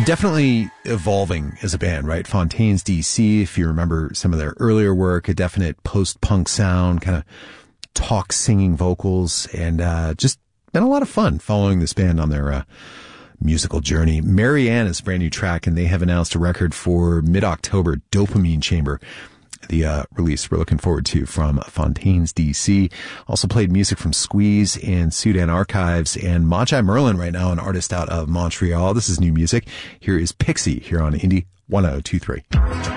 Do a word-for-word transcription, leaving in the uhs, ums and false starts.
Definitely evolving as a band, right? Fontaines D C, if you remember some of their earlier work, a definite post-punk sound, kind of talk singing vocals, and uh just been a lot of fun following this band on their uh musical journey. Marianne is a brand new track, and they have announced a record for mid-October, Dopamine Chamber, the uh release we're looking forward to from Fontaines D C. Also played music from Squeeze and Sudan Archives, and Magi Merlin right now, an artist out of Montreal. This is new music. Here is Pixie here on Indie one oh two three.